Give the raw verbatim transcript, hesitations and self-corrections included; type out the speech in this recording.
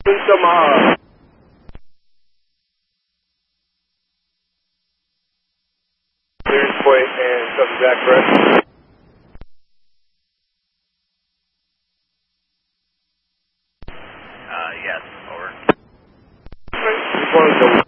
Tomorrow. Clearance point and something back, correct? Uh, yes, over. Just wanted to